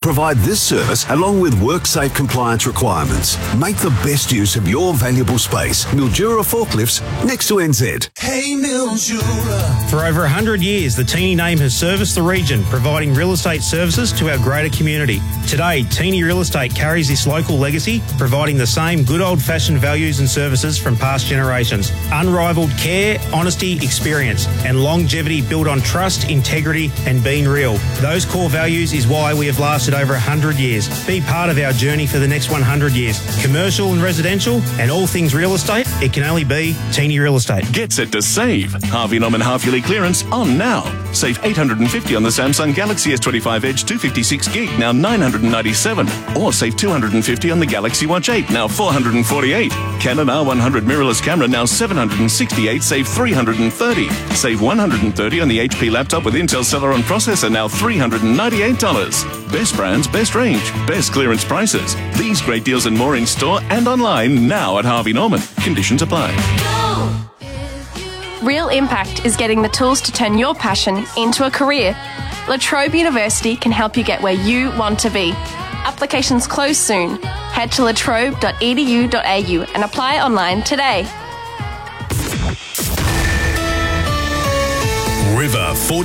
provide this service along with WorkSafe compliance requirements. Make the best use of your valuable space. Mildura Forklifts, next to NZ. Hey Mildura. For over 100 years, the Teeny name has serviced the region, providing real estate services to our greater community. Today, Teeny Real Estate carries this local legacy, providing the same good old-fashioned values and services from past generations. Unrivaled care, honesty, experience, and longevity built on trust, integrity, and being real. Those core values is why we have lasted over 100 years. Be part of our journey for the next 100 years. Commercial and residential, and all things real estate, it can only be Teeny Real Estate. Get set to save. Harvey Norman half-yearly clearance on now. Save $850 on the Samsung Galaxy S25 Edge 256GB, now $997. Or save $250 on the Galaxy Watch 8, now $448. Canon R100 mirrorless camera, now $768, save $330. Save $130 on the HP laptop with Intel Celeron processor, now $398. Best brands, best range, best clearance prices. These great deals and more in store and online now at Harvey Norman. Conditions apply. Real Impact is getting the tools to turn your passion into a career. La Trobe University can help you get where you want to be. Applications close soon. Head to latrobe.edu.au and apply online today. River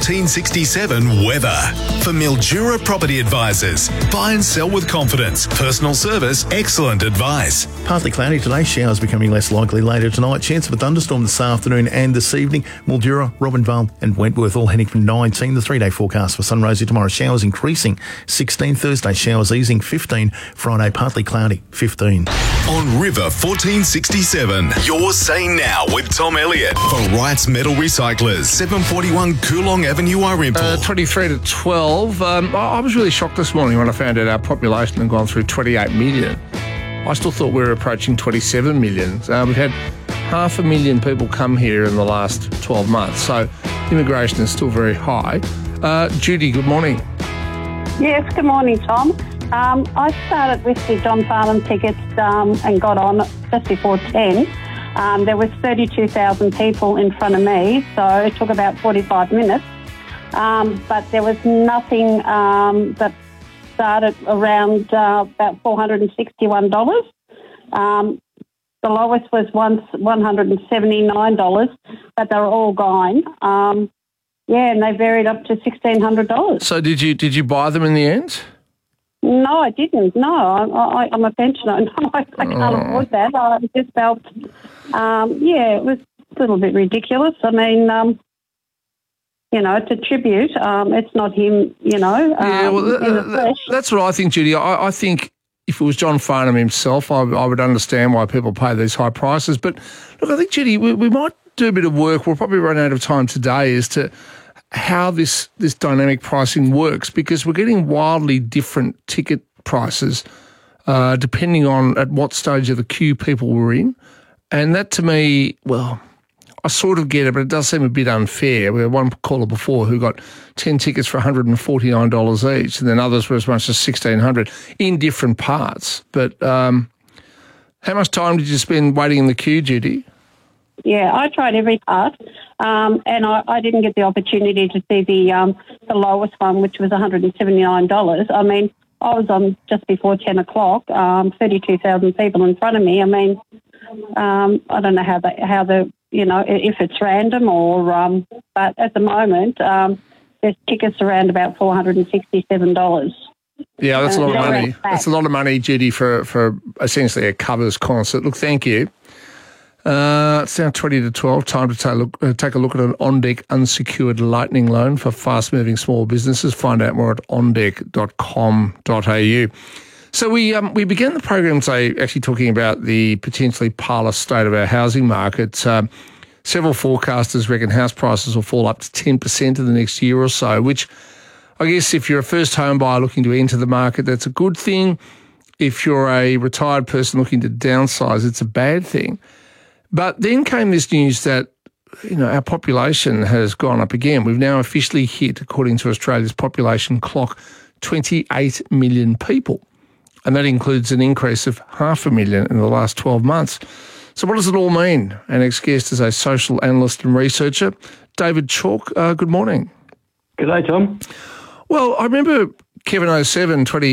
1467 weather. For Mildura Property Advisors. Buy and sell with confidence. Personal service, excellent advice. Partly cloudy today, showers becoming less likely later tonight. Chance of a thunderstorm this afternoon and this evening. Mildura, Robinvale and Wentworth all heading from 19. The 3-day forecast for sunrosy tomorrow. Showers increasing 16. Thursday, showers easing 15. Friday, partly cloudy 15. On River 1467, you're saying now with Tom Elliott for Wright's Metal Recyclers, 741 Coolong Avenue, Irimple. 23 to 12. I was really shocked this morning when I found out our population had gone through 28 million. I still thought we were approaching 27 million. We've had 500,000 people come here in the last 12 months, so immigration is still very high. Judy, good morning. Yes, good morning, Tom. I started with the John Farnham tickets and got on just before 10. There was 32,000 people in front of me, so it took about 45 minutes. But there was nothing that started around about $461. The lowest was once $179, but they were all gone. And they varied up to $1,600. So did you buy them in the end? No, I didn't. No, I'm a pensioner. No, I can't afford that. I just felt, it was a little bit ridiculous. I mean, it's a tribute. It's not him, in the flesh. That's what I think, Judy. I think if it was John Farnham himself, I would understand why people pay these high prices. But look, I think, Judy, we might do a bit of work. We'll probably run out of time today as to how this dynamic pricing works, because we're getting wildly different ticket prices depending on at what stage of the queue people were in. And that to me, well, I sort of get it, but it does seem a bit unfair. We had one caller before who got 10 tickets for $149 each, and then others were as much as $1,600 in different parts. But how much time did you spend waiting in the queue, Judy? Yeah, I tried every part, and I didn't get the opportunity to see the lowest one, which was $179. I mean, I was on just before 10 o'clock, 32,000 people in front of me. I mean, I don't know how the if it's random or, but at the moment, there's tickets around about $467. Yeah, that's a lot of money. That's a lot of money, Judy, for essentially a covers concert. Look, thank you. It's now 20 to 12. Time to take a look at an on-deck unsecured lightning loan for fast-moving small businesses. Find out more at ondeck.com.au. So we began the program today actually talking about the potentially parlous state of our housing market. Several forecasters reckon house prices will fall up to 10% in the next year or so, which I guess if you're a first home buyer looking to enter the market, that's a good thing. If you're a retired person looking to downsize, it's a bad thing. But then came this news that, our population has gone up again. We've now officially hit, according to Australia's population clock, 28 million people. And that includes an increase of 500,000 in the last 12 months. So what does it all mean? Our next guest is a social analyst and researcher, David Chalk. Good morning. G'day, Tom. Well, I remember Kevin 07,